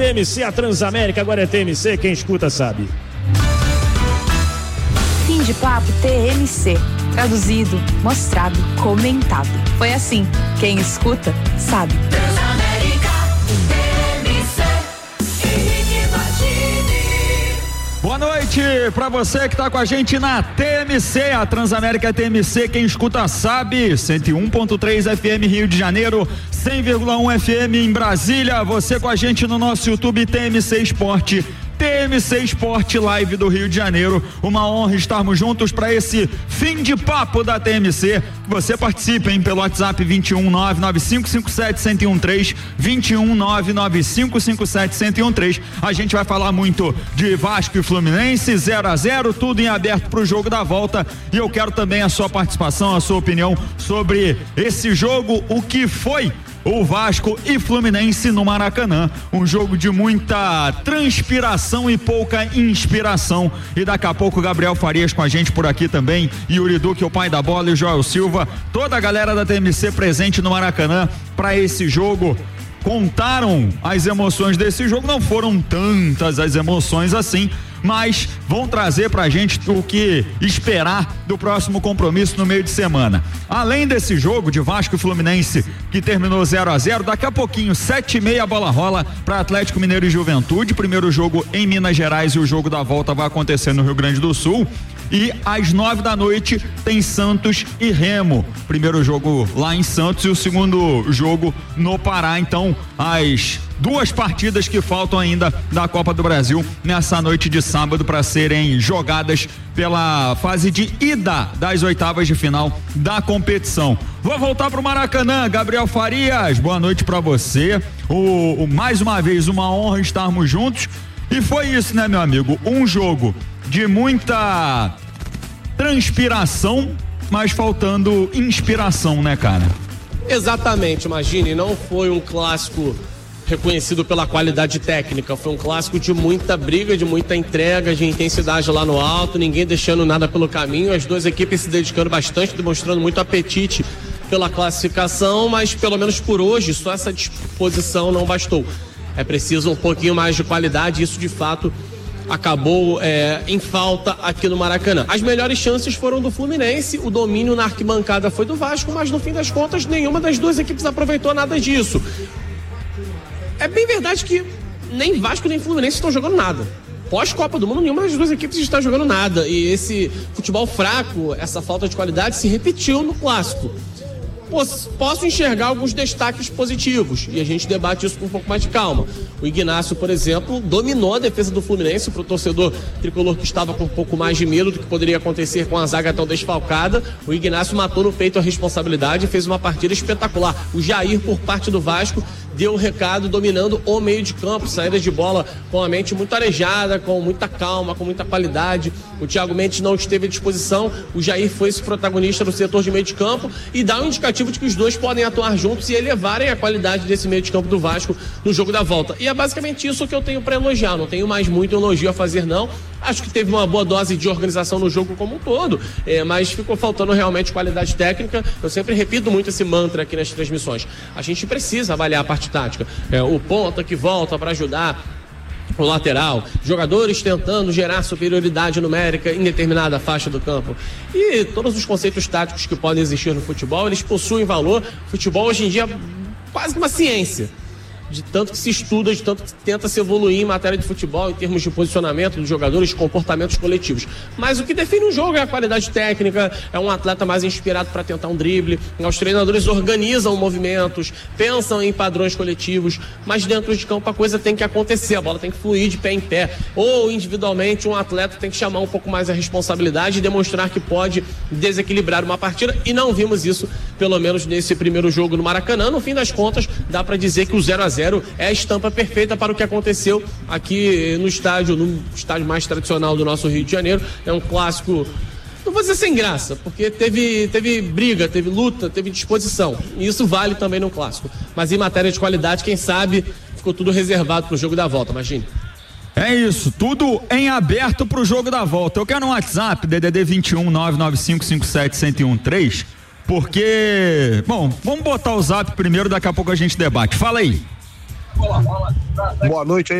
TMC, a Transamérica, agora é TMC, quem escuta sabe. Fim de papo TMC. Traduzido, mostrado, comentado. Foi assim, quem escuta sabe. Transamérica, TMC, Henrique Martini. Boa noite pra você que tá com a gente na TMC, a Transamérica TMC, quem escuta sabe, 101.3 FM Rio de Janeiro, 100,1 FM em Brasília, você com a gente no nosso YouTube TMC Esporte. TMC Esporte Live do Rio de Janeiro, uma honra estarmos juntos para esse fim de papo da TMC. Você participe, hein, pelo WhatsApp 21995571013, 21995571013. A gente vai falar muito de Vasco e Fluminense, 0-0, tudo em aberto para o jogo da volta. E eu quero também a sua participação, a sua opinião sobre esse jogo, o que foi o Vasco e Fluminense no Maracanã, um jogo de muita transpiração e pouca inspiração. E daqui a pouco o Gabriel Farias com a gente por aqui também, Yuri Duque, o pai da bola, e o Joel Silva, toda a galera da TMC presente no Maracanã para esse jogo. Contaram as emoções desse jogo, não foram tantas as emoções assim, mas vão trazer pra gente o que esperar do próximo compromisso no meio de semana. Além desse jogo de Vasco e Fluminense, que terminou 0-0, daqui a pouquinho, 7h30, a bola rola para Atlético Mineiro e Juventude, primeiro jogo em Minas Gerais, e o jogo da volta vai acontecer no Rio Grande do Sul. E às 9 da noite tem Santos e Remo, primeiro jogo lá em Santos e o segundo jogo no Pará. Então, as duas partidas que faltam ainda da Copa do Brasil nessa noite de sábado para serem jogadas pela fase de ida das oitavas de final da competição. Vou voltar pro Maracanã, Gabriel Farias, boa noite para você. Mais uma vez, uma honra estarmos juntos. E foi isso, né, meu amigo? Um jogo de muita transpiração, mas faltando inspiração, né, cara? Exatamente, imagine, não foi um clássico reconhecido pela qualidade técnica, foi um clássico de muita briga, de muita entrega, de intensidade lá no alto, ninguém deixando nada pelo caminho, as duas equipes se dedicando bastante, demonstrando muito apetite pela classificação, mas pelo menos por hoje, só essa disposição não bastou. É preciso um pouquinho mais de qualidade, isso de fato acabou em falta aqui no Maracanã. As melhores chances foram do Fluminense, o domínio na arquibancada foi do Vasco, mas no fim das contas nenhuma das duas equipes aproveitou nada disso. É bem verdade que nem Vasco nem Fluminense estão jogando nada. Pós-Copa do Mundo, nenhuma das duas equipes está jogando nada, e esse futebol fraco, essa falta de qualidade se repetiu no clássico. Posso enxergar alguns destaques positivos e a gente debate isso com um pouco mais de calma. O Ignacio, por exemplo, dominou a defesa do Fluminense. Para o torcedor tricolor que estava com um pouco mais de medo do que poderia acontecer com a zaga tão desfalcada, o Ignacio matou no peito a responsabilidade e fez uma partida espetacular. O Jair, por parte do Vasco, deu o recado dominando o meio de campo, saída de bola com a mente muito arejada, com muita calma, com muita qualidade. O Thiago Mendes não esteve à disposição, o Jair foi esse protagonista no setor de meio de campo e dá um indicativo de que os dois podem atuar juntos e elevarem a qualidade desse meio de campo do Vasco no jogo da volta. E é basicamente isso que eu tenho para elogiar, não tenho mais muito elogio a fazer não. Acho que teve uma boa dose de organização no jogo como um todo, mas ficou faltando realmente qualidade técnica. Eu sempre repito muito esse mantra aqui nas transmissões. A gente precisa avaliar a parte tática. O ponta que volta para ajudar o lateral, jogadores tentando gerar superioridade numérica em determinada faixa do campo. E todos os conceitos táticos que podem existir no futebol, eles possuem valor. O futebol hoje em dia é quase uma ciência. De tanto que se estuda, de tanto que tenta se evoluir em matéria de futebol, em termos de posicionamento dos jogadores, comportamentos coletivos. Mas o que define um jogo é a qualidade técnica, é um atleta mais inspirado para tentar um drible. Os treinadores organizam movimentos, pensam em padrões coletivos, mas dentro de campo a coisa tem que acontecer, a bola tem que fluir de pé em pé. Ou individualmente um atleta tem que chamar um pouco mais a responsabilidade e demonstrar que pode desequilibrar uma partida, e não vimos isso, pelo menos nesse primeiro jogo no Maracanã. No fim das contas, dá para dizer que o 0-0 é a estampa perfeita para o que aconteceu aqui no estádio mais tradicional do nosso Rio de Janeiro. É um clássico, não vou dizer sem graça, porque teve briga, teve luta, teve disposição, e isso vale também no clássico. Mas em matéria de qualidade, quem sabe ficou tudo reservado para o jogo da volta, imagine. É isso, tudo em aberto pro jogo da volta. Eu quero um WhatsApp, DDD 21 995571013, porque, bom, vamos botar o zap primeiro, daqui a pouco a gente debate. Fala aí. Boa noite aí.